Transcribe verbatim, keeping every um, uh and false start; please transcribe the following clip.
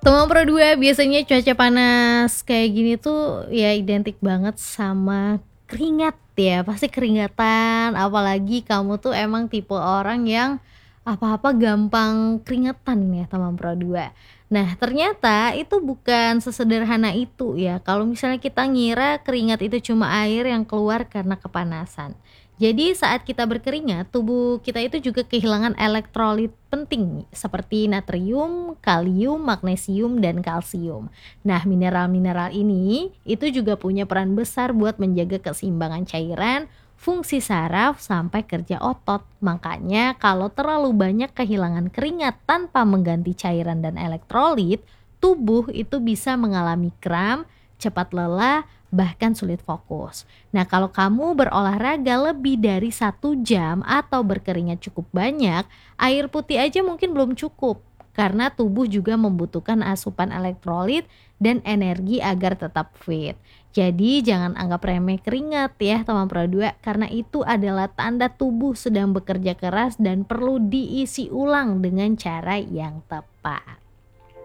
Teman Pro dua, biasanya cuaca panas kayak gini tuh ya identik banget sama keringat ya, pasti keringatan, apalagi kamu tuh emang tipe orang yang apa-apa gampang keringetan ya teman Pro dua. Nah, ternyata itu bukan sesederhana itu ya, kalau misalnya kita ngira keringat itu cuma air yang keluar karena kepanasan. Jadi saat kita berkeringat, tubuh kita itu juga kehilangan elektrolit penting seperti natrium, kalium, magnesium, dan kalsium. Nah, mineral-mineral ini itu juga punya peran besar buat menjaga keseimbangan cairan, fungsi saraf, sampai kerja otot. Makanya kalau terlalu banyak kehilangan keringat tanpa mengganti cairan dan elektrolit, tubuh itu bisa mengalami kram, cepat lelah, bahkan sulit fokus. Nah, kalau kamu berolahraga lebih dari satu jam atau berkeringat cukup banyak, air putih aja mungkin belum cukup karena tubuh juga membutuhkan asupan elektrolit dan energi agar tetap fit. Jadi jangan anggap remeh keringat ya teman Pro dua, karena itu adalah tanda tubuh sedang bekerja keras dan perlu diisi ulang dengan cara yang tepat.